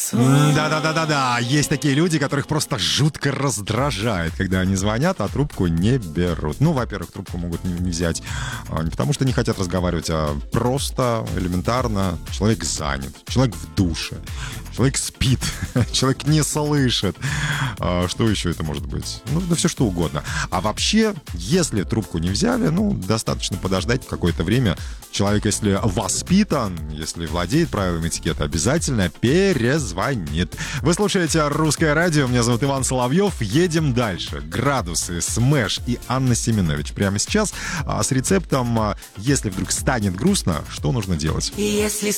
Да-да-да-да-да. Есть такие люди, которых просто жутко раздражает, когда они звонят, а трубку не берут. Ну, во-первых, трубку могут не взять не потому, что не хотят разговаривать, а просто, элементарно, человек занят, человек в душе, человек спит, человек не слышит. Что еще это может быть? Ну, да все что угодно. А вообще, если трубку не взяли, ну, достаточно подождать какое-то время. Человек, если воспитан, если владеет правилами этикета, обязательно перезвонит. Вы слушаете «Русское радио». Меня зовут Иван Соловьев. Едем дальше. Градусы, Смэш и Анна Семенович прямо сейчас с рецептом «Если вдруг станет грустно, что нужно делать?» Если